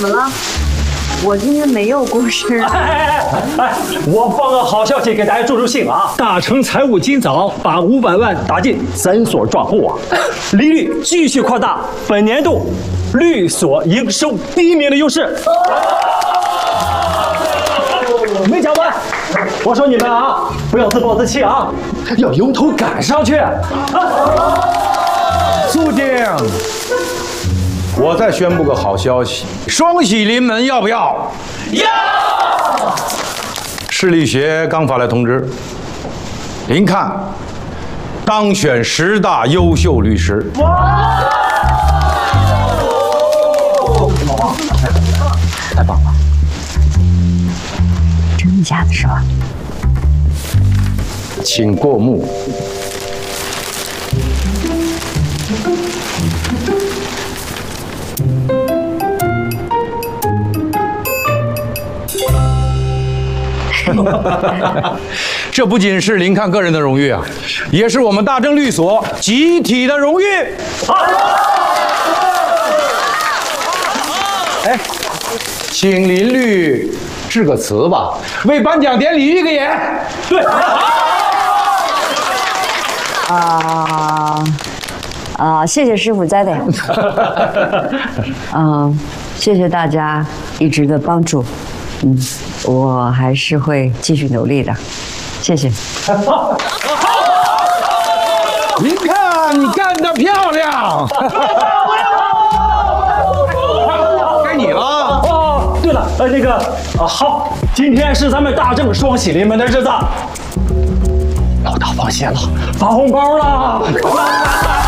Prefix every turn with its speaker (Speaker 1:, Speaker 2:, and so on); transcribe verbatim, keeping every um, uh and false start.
Speaker 1: 么了？我今天没有过生日。
Speaker 2: 哎哎哎哎！我放个好消息给大家助助兴啊！大成财务今早把五百万打进三所账户啊，利率继续扩大，本年度律所营收第一名的优势。没讲完，我说你们啊，不要自暴自弃啊，要由头赶上去。啊、
Speaker 3: 肃静。我再宣布个好消息，双喜临门，要不要？要！市律学刚发来通知，您看，当选十大优秀律师。哇！
Speaker 2: 太棒了！
Speaker 1: 真的假的，是吧？
Speaker 3: 请过目。这不仅是林看个人的荣誉啊，也是我们大正律所集体的荣誉。哎，请林律致个词吧，为颁奖典礼预个演。
Speaker 2: 对。
Speaker 1: 啊啊！谢谢师傅栽培。嗯，谢谢大家一直的帮助。嗯，我还是会继续努力的，谢谢。
Speaker 3: 您看，你干得漂亮！该你了。
Speaker 2: 哦，对了，呃，那个，啊，好，今天是咱们大正双喜临门的日子，老大放心了，发红包了。